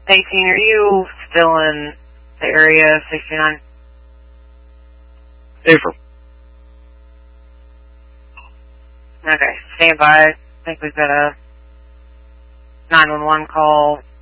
18, are you still in the area of 69? April. Okay, stand by. I think we've got a 911 call